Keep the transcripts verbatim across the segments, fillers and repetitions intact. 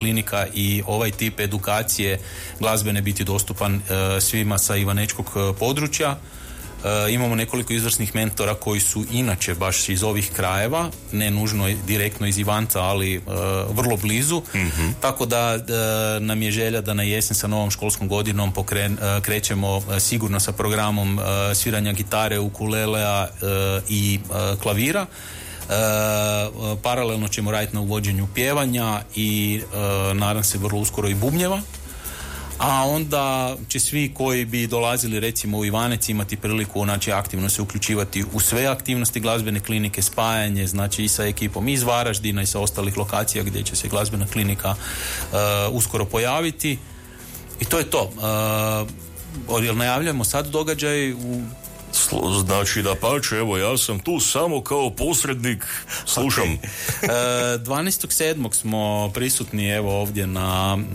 klinika i ovaj tip edukacije glazbene biti dostupan uh, svima sa ivanečkog uh, područja. Uh, imamo nekoliko izvrsnih mentora koji su inače baš iz ovih krajeva, ne nužno direktno iz Ivanca, ali uh, vrlo blizu, mm-hmm. tako da uh, nam je želja da na jesen sa novom školskom godinom pokren, uh, krećemo uh, sigurno sa programom uh, sviranja gitare, ukulelea uh, i uh, klavira. Uh, paralelno ćemo raditi na uvođenju pjevanja i uh, nadam se vrlo uskoro i bubnjeva. A onda će svi koji bi dolazili recimo u Ivanec imati priliku znači aktivno se uključivati u sve aktivnosti glazbene klinike, spajanje znači i sa ekipom iz Varaždina i sa ostalih lokacija gdje će se glazbena klinika uh, uskoro pojaviti. I to je to. Uh, jel najavljamo sad događaj u... Znači da pače, evo ja sam tu samo kao posrednik, slušam. Okay. Uh, dvanaestog sedmog smo prisutni evo ovdje na uh,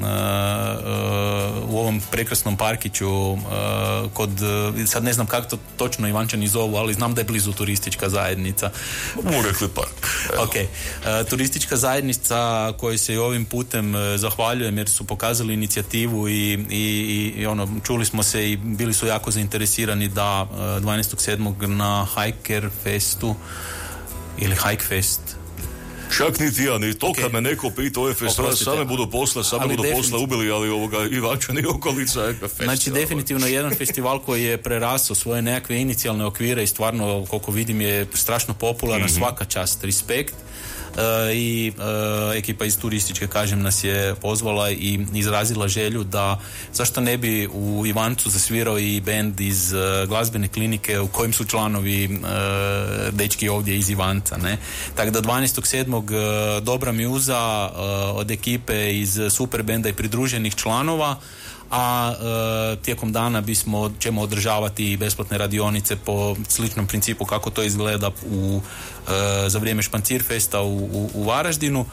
uh, u ovom prekrasnom parkiću uh, kod, uh, sad ne znam kako to točno Ivančani zovu, ali znam da je blizu turistička zajednica. Mu rekli park. Ok, uh, turistička zajednica kojoj se i ovim putem uh, zahvaljujem jer su pokazali inicijativu i, i, i ono, čuli smo se i bili su jako zainteresirani da uh, dvanaestog sedmog na Hiker Festu ili Hike Fest. Čak niti ja, ni to okay. Kad me neko pita ove festival, same budu posle, same budu posle ubili, ali ovoga Ivančani i okolica je festival. Znači definitivno jedan festival koji je prerastao svoje nekakve inicijalne okvire i stvarno, koliko vidim, je strašno popularan, mm-hmm. svaka čast, respekt. Uh, i uh, ekipa iz turističke, kažem, nas je pozvala i izrazila želju da zašto ne bi u Ivancu zasvirao i bend iz uh, glazbene klinike u kojem su članovi uh, dečki ovdje iz Ivanca, ne? Tako da dvanaestog sedmog Uh, dobra mjuza uh, od ekipe iz super benda i pridruženih članova, a e, tijekom dana bismo, ćemo održavati i besplatne radionice po sličnom principu kako to izgleda u, e, za vrijeme Špancirfesta u, u, u Varaždinu.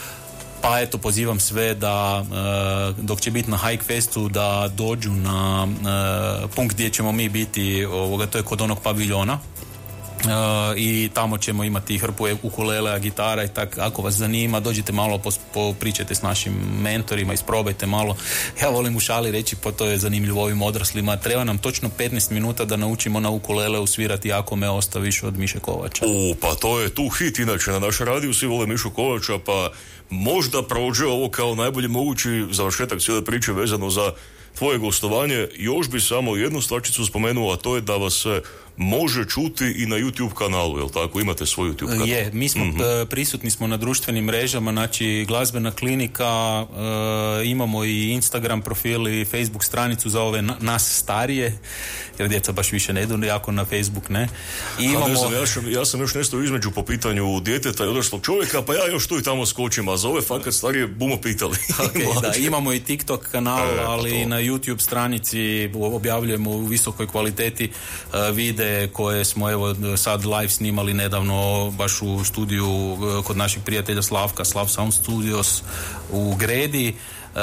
Pa eto, pozivam sve da e, dok će biti na Hike Festu da dođu na e, punkt gdje ćemo mi biti, ovoga, to je kod onog paviljona. Uh, i tamo ćemo imati hrpu ukulelea, gitara i tak. Ako vas zanima, dođite malo, popričajte s našim mentorima, isprobajte malo. Ja volim u šali reći, pa to je zanimljivo ovim odraslima, treba nam točno petnaest minuta da naučimo na ukulele usvirati Ako me ostaviš od Miše Kovača. U, pa to je tu hit, inače na našem radiju svi vole Mišu Kovača, pa možda prođe ovo kao najbolji mogući završetak cijele priče vezano za tvoje gostovanje. Još bi samo jednu stvarčicu spomenuo, a to je da vas se može čuti i na YouTube kanalu, jel tako? Imate svoj YouTube kanal? Je, mi smo mm-hmm. prisutni smo na društvenim mrežama, znači glazbena klinika, e, imamo i Instagram profil i Facebook stranicu za ove na, nas starije, jer djeca baš više ne idu jako na Facebook, ne? I imamo... ne znam, ja, sam, ja sam još nešto između po pitanju djeteta i odraslog čovjeka, pa ja još tu i tamo skočim, a za ove fakat starije bumo pitali. Okay, da, imamo i TikTok kanal, e, ali i na YouTube stranici objavljujemo u visokoj kvaliteti uh, vide koje smo evo sad live snimali nedavno baš u studiju uh, kod naših prijatelja Slavka, Slav Sound Studios u Gredi. Uh,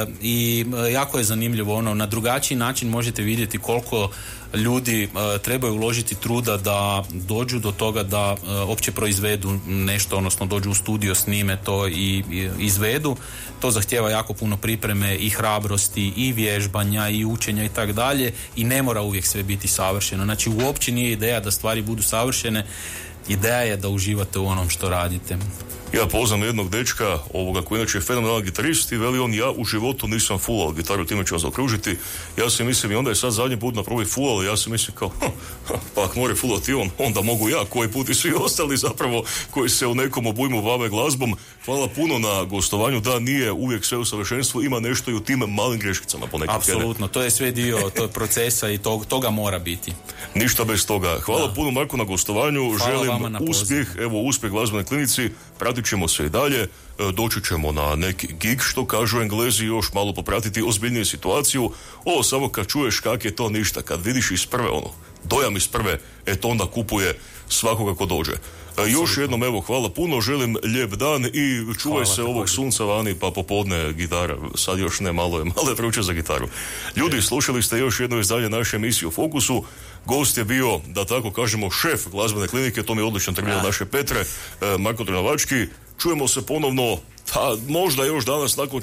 i uh, jako je zanimljivo ono, na drugačiji način možete vidjeti koliko ljudi uh, trebaju uložiti truda da dođu do toga da uh, opće proizvedu nešto, odnosno dođu u studio, snime to i, i izvedu. To zahtijeva jako puno pripreme i hrabrosti i vježbanja i učenja i tak dalje i ne mora uvijek sve biti savršeno. Znači uopće nije ideja da stvari budu savršene, ideja je da uživate u onom što radite. Ja poznam jednog dečka, ovoga koji inače je fenomenalan gitarist i veli on, ja u životu nisam fulao gitaru, time ću vas zaokružiti. Ja se mislim i onda je sad zadnji put na probi fulao, ja se mislim kao, ha, ha, pa ako more fulati on, onda mogu ja, koji put i svi ostali zapravo koji se u nekom obujmu bave glazbom. Hvala puno na gostovanju, da nije uvijek sve u savršenstvu, ima nešto i u tim malim greškicama ponekad. Apsolutno, to je sve dio tog procesa i tog, toga mora biti. Ništa bez toga. Hvala da. puno Marko na gostovanju, hvala, želim uspjeh, evo uspjeh glazbenoj klinici, pratit ćemo se i dalje, doći ćemo na neki gig, što kažu Englezi, još malo popratiti ozbiljniju situaciju. Ovo samo kad čuješ kak je to ništa, kad vidiš iz prve ono, dojam iz prve, eto onda kupuje svakoga ko dođe. E, još jednom evo hvala puno, želim lijep dan i čuvaj hvala, se ovog sunca vani, pa popodne gitara, sad još ne, malo je, malo je vruće za gitaru. Ljudi, slušali ste još jedno izdanje naše emisije u Fokusu. Gost je bio, da tako kažemo, šef glazbene klinike, to mi je odlično terminal naše Petre, e, Marko Trnavački. Čujemo se ponovno, a možda još danas nakon